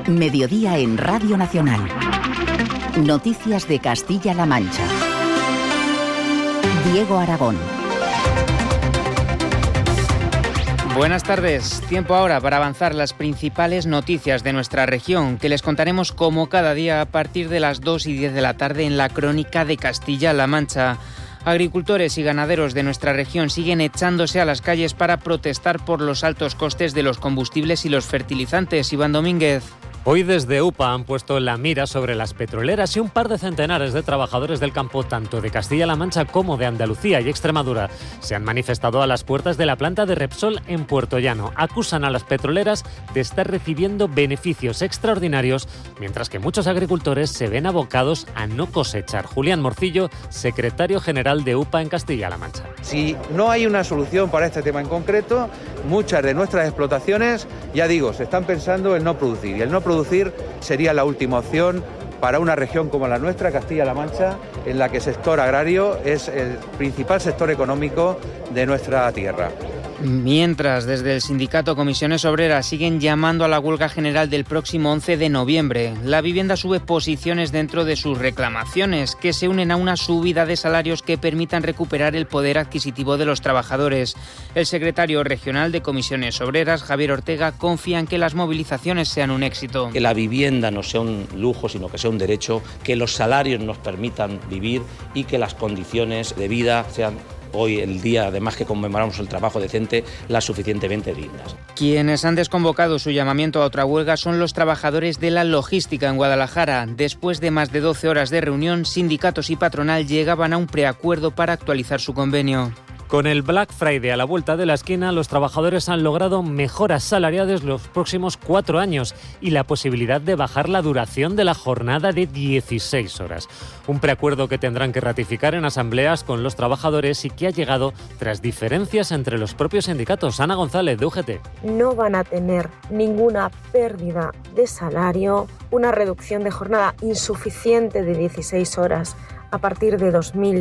Mediodía en Radio Nacional. Noticias de Castilla-La Mancha. Diego Aragón. Buenas tardes. Tiempo ahora para avanzar las principales noticias de nuestra región, que les contaremos como cada día a partir de las 2:10 de la tarde en la Crónica de Castilla-La Mancha. Agricultores y ganaderos de nuestra región siguen echándose a las calles para protestar por los altos costes de los combustibles y los fertilizantes. Iván Domínguez. Hoy desde UPA han puesto la mira sobre las petroleras y un par de centenares de trabajadores del campo, tanto de Castilla-La Mancha como de Andalucía y Extremadura, se han manifestado a las puertas de la planta de Repsol en Puerto Llano. Acusan a las petroleras de estar recibiendo beneficios extraordinarios, mientras que muchos agricultores se ven abocados a no cosechar. Julián Morcillo, secretario general de UPA en Castilla-La Mancha. Si no hay una solución para este tema en concreto, muchas de nuestras explotaciones, ya digo, se están pensando en no producir, y el no producir sería la última opción para una región como la nuestra, Castilla-La Mancha, en la que el sector agrario es el principal sector económico de nuestra tierra. Mientras, desde el sindicato Comisiones Obreras siguen llamando a la huelga general del próximo 11 de noviembre. La vivienda sube posiciones dentro de sus reclamaciones, que se unen a una subida de salarios que permitan recuperar el poder adquisitivo de los trabajadores. El secretario regional de Comisiones Obreras, Javier Ortega, confía en que las movilizaciones sean un éxito. Que la vivienda no sea un lujo, sino que sea un derecho, que los salarios nos permitan vivir y que las condiciones de vida sean, hoy el día, además que conmemoramos el trabajo decente, las suficientemente dignas. Quienes han desconvocado su llamamiento a otra huelga son los trabajadores de la logística en Guadalajara. Después de más de 12 horas de reunión, sindicatos y patronal llegaban a un preacuerdo para actualizar su convenio. Con el Black Friday a la vuelta de la esquina, los trabajadores han logrado mejoras salariales los próximos 4 años y la posibilidad de bajar la duración de la jornada de 16 horas. Un preacuerdo que tendrán que ratificar en asambleas con los trabajadores y que ha llegado tras diferencias entre los propios sindicatos. Ana González, de UGT. No van a tener ninguna pérdida de salario, una reducción de jornada insuficiente de 16 horas a partir de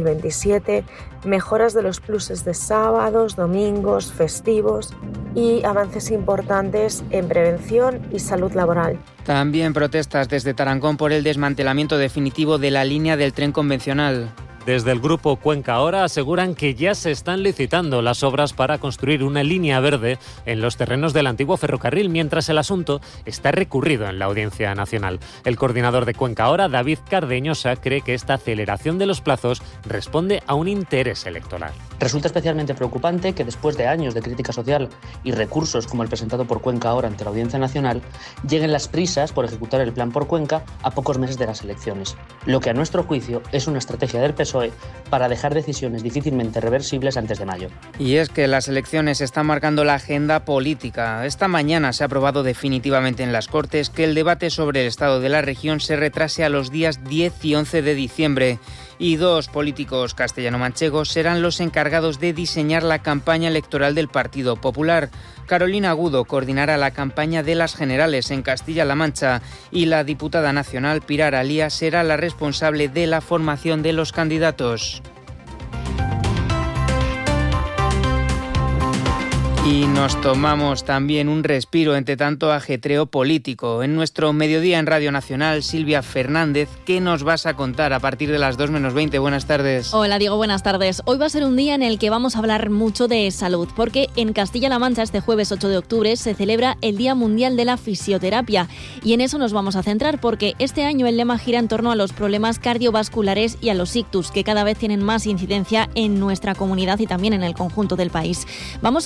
2027, mejoras de los pluses de sábados, domingos, festivos y avances importantes en prevención y salud laboral. También protestas desde Tarancón por el desmantelamiento definitivo de la línea del tren convencional. Desde el grupo Cuenca Ahora aseguran que ya se están licitando las obras para construir una línea verde en los terrenos del antiguo ferrocarril, mientras el asunto está recurrido en la Audiencia Nacional. El coordinador de Cuenca Ahora, David Cardeñosa, cree que esta aceleración de los plazos responde a un interés electoral. Resulta especialmente preocupante que después de años de crítica social y recursos como el presentado por Cuenca Ahora ante la Audiencia Nacional, lleguen las prisas por ejecutar el plan por Cuenca a pocos meses de las elecciones, lo que a nuestro juicio es una estrategia del PSOE para dejar decisiones difícilmente reversibles antes de mayo. Y es que las elecciones están marcando la agenda política. Esta mañana se ha aprobado definitivamente en las Cortes que el debate sobre el estado de la región se retrase a los días 10 y 11 de diciembre. Y 2 políticos castellano-manchegos serán los encargados de diseñar la campaña electoral del Partido Popular. Carolina Agudo coordinará la campaña de las generales en Castilla-La Mancha y la diputada nacional Pilar Alía será la responsable de la formación de los candidatos. Y nos tomamos también un respiro entre tanto ajetreo político. En nuestro mediodía en Radio Nacional, Silvia Fernández, ¿qué nos vas a contar a partir de las 2 menos 20? Buenas tardes. Hola Diego, buenas tardes. Hoy va a ser un día en el que vamos a hablar mucho de salud, porque en Castilla-La Mancha este jueves 8 de octubre se celebra el Día Mundial de la Fisioterapia y en eso nos vamos a centrar porque este año el lema gira en torno a los problemas cardiovasculares y a los ictus, que cada vez tienen más incidencia en nuestra comunidad y también en el conjunto del país. Vamos